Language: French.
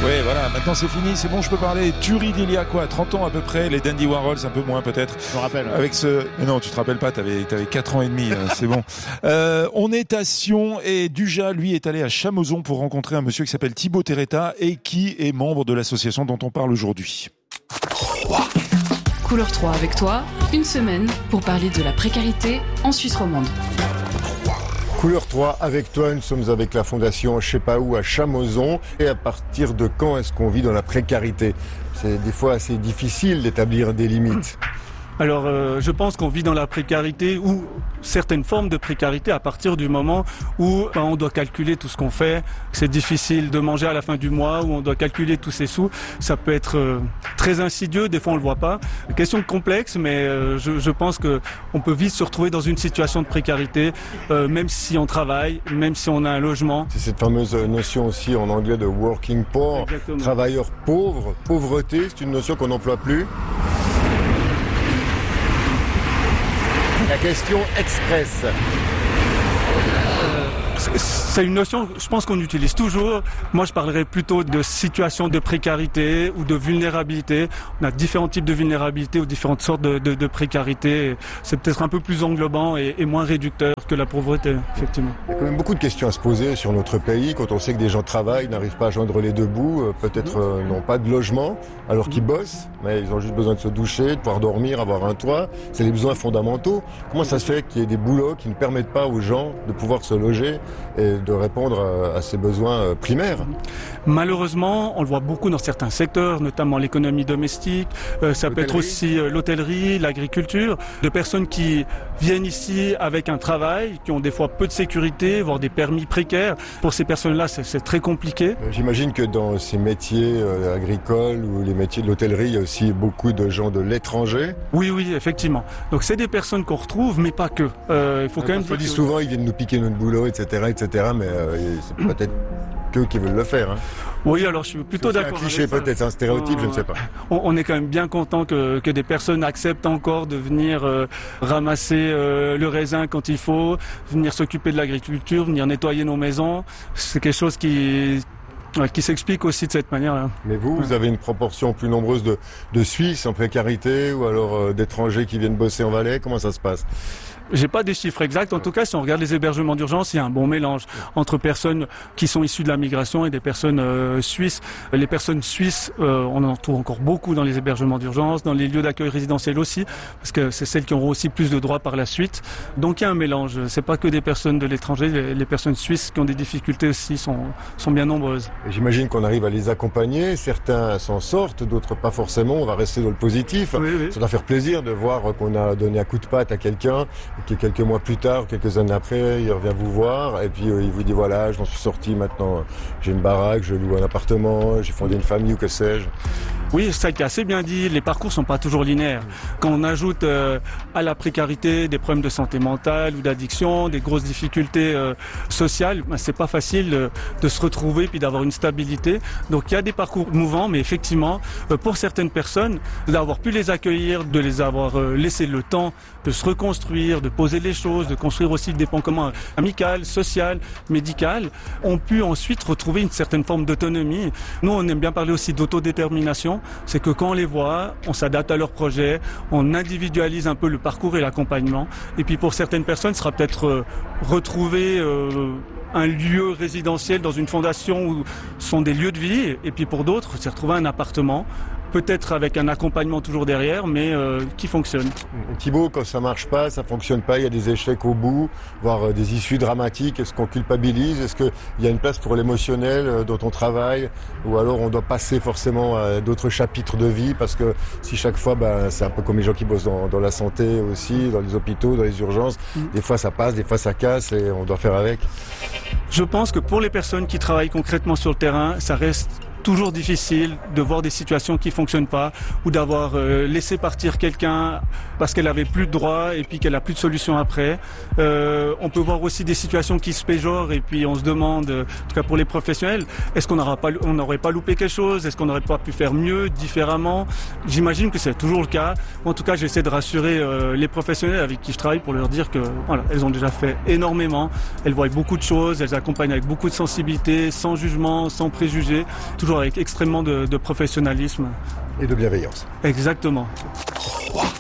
Ouais, voilà, maintenant c'est fini, c'est bon, je peux parler. Tuerie d'il y a quoi, 30 ans à peu près, les Dandy Warhols, un peu moins peut-être. Je me rappelle. Avec ce... Mais non, tu te rappelles pas, t'avais 4 ans et demi, c'est bon. On est à Sion et Duja, lui, est allé à Chamozon pour rencontrer un monsieur qui s'appelle Thibaut Terretta et qui est membre de l'association dont on parle aujourd'hui. Couleur 3 avec toi, une semaine pour parler de la précarité en Suisse romande. Couleur 3 avec toi, nous sommes avec la fondation je sais pas où à Chamozon. Et à partir de quand est-ce qu'on vit dans la précarité ? C'est des fois assez difficile d'établir des limites. Alors je pense qu'on vit dans la précarité ou certaines formes de précarité à partir du moment où on doit calculer tout ce qu'on fait. C'est difficile de manger à la fin du mois, où on doit calculer tous ses sous. Ça peut être très insidieux, des fois on le voit pas. Question complexe, mais je pense qu'on peut vite se retrouver dans une situation de précarité, même si on travaille, même si on a un logement. C'est cette fameuse notion aussi en anglais de working poor, travailleur pauvre. Pauvreté, c'est une notion qu'on n'emploie plus. La question express. C'est une notion, je pense qu'on utilise toujours. Moi, je parlerais plutôt de situation de précarité ou de vulnérabilité. On a différents types de vulnérabilité ou différentes sortes de précarité. C'est peut-être un peu plus englobant et moins réducteur que la pauvreté, effectivement. Il y a quand même beaucoup de questions à se poser sur notre pays quand on sait que des gens travaillent, n'arrivent pas à joindre les deux bouts, peut-être n'ont pas de logement alors qu'ils bossent, mais ils ont juste besoin de se doucher, de pouvoir dormir, avoir un toit. C'est les besoins fondamentaux. Comment ça se fait qu'il y ait des boulots qui ne permettent pas aux gens de pouvoir se loger et de répondre à ces besoins primaires? Malheureusement, on le voit beaucoup dans certains secteurs, notamment l'économie domestique, ça peut être aussi l'hôtellerie, l'agriculture, de personnes qui viennent ici avec un travail, qui ont des fois peu de sécurité, voire des permis précaires. Pour ces personnes-là, c'est très compliqué. J'imagine que dans ces métiers agricoles ou les métiers de l'hôtellerie, il y a aussi beaucoup de gens de l'étranger. Oui, effectivement. Donc c'est des personnes qu'on retrouve, mais pas que. Il faut quand même dire souvent, ils viennent nous piquer notre boulot, etc., mais c'est peut-être qu'eux qui veulent le faire. Hein. Oui, alors je suis plutôt d'accord. C'est un cliché peut-être, c'est un stéréotype, je ne sais pas. On est quand même bien content que des personnes acceptent encore de venir ramasser le raisin quand il faut, venir s'occuper de l'agriculture, venir nettoyer nos maisons. C'est quelque chose qui s'explique aussi de cette manière-là. Mais vous avez une proportion plus nombreuse de Suisses en précarité ou alors d'étrangers qui viennent bosser en Valais. Comment ça se passe ? J'ai pas des chiffres exacts. En tout cas, si on regarde les hébergements d'urgence, il y a un bon mélange entre personnes qui sont issues de la migration et des personnes suisses. Les personnes suisses, on en trouve encore beaucoup dans les hébergements d'urgence, dans les lieux d'accueil résidentiels aussi, parce que c'est celles qui auront aussi plus de droits par la suite. Donc il y a un mélange. C'est pas que des personnes de l'étranger. Les personnes suisses qui ont des difficultés aussi sont bien nombreuses. Et j'imagine qu'on arrive à les accompagner. Certains s'en sortent, d'autres pas forcément. On va rester dans le positif. Oui. Ça doit faire plaisir de voir qu'on a donné un coup de patte à quelqu'un qui quelques mois plus tard, quelques années après, il revient vous voir et puis il vous dit voilà, j'en suis sorti maintenant, j'ai une baraque, je loue un appartement, j'ai fondé une famille ou que sais-je. Oui, ça a été assez bien dit, les parcours sont pas toujours linéaires. Quand on ajoute à la précarité des problèmes de santé mentale ou d'addiction, des grosses difficultés sociales, c'est pas facile de se retrouver puis d'avoir une stabilité. Donc il y a des parcours mouvants, mais effectivement, pour certaines personnes, d'avoir pu les accueillir, de les avoir laissé le temps de se reconstruire, de poser les choses, de construire aussi des ponts communs amical, social, médical, ont pu ensuite retrouver une certaine forme d'autonomie. Nous, on aime bien parler aussi d'autodétermination. C'est que quand on les voit, on s'adapte à leurs projets, on individualise un peu le parcours et l'accompagnement. Et puis pour certaines personnes, ce sera peut-être retrouver un lieu résidentiel dans une fondation où sont des lieux de vie. Et puis pour d'autres, c'est retrouver un appartement, peut-être avec un accompagnement toujours derrière, mais qui fonctionne. Thibaut, quand ça marche pas, ça fonctionne pas, il y a des échecs au bout, voire des issues dramatiques. Est-ce qu'on culpabilise ? Est-ce qu'il y a une place pour l'émotionnel dont on travaille ? Ou alors on doit passer forcément à d'autres chapitres de vie ? Parce que si chaque fois, c'est un peu comme les gens qui bossent dans la santé aussi, dans les hôpitaux, dans les urgences. Des fois ça passe, des fois ça casse et on doit faire avec. Je pense que pour les personnes qui travaillent concrètement sur le terrain, ça reste toujours difficile de voir des situations qui fonctionnent pas ou d'avoir laissé partir quelqu'un parce qu'elle avait plus de droits et puis qu'elle a plus de solutions après. On peut voir aussi des situations qui se péjorent et puis on se demande, en tout cas pour les professionnels, est-ce qu'on n'aurait pas loupé quelque chose ? Est-ce qu'on n'aurait pas pu faire mieux, différemment ? J'imagine que c'est toujours le cas. En tout cas, j'essaie de rassurer les professionnels avec qui je travaille pour leur dire que voilà, elles ont déjà fait énormément. Elles voient beaucoup de choses, elles accompagnent avec beaucoup de sensibilité, sans jugement, sans préjugés. Toujours toujours avec extrêmement de professionnalisme. Et de bienveillance. Exactement.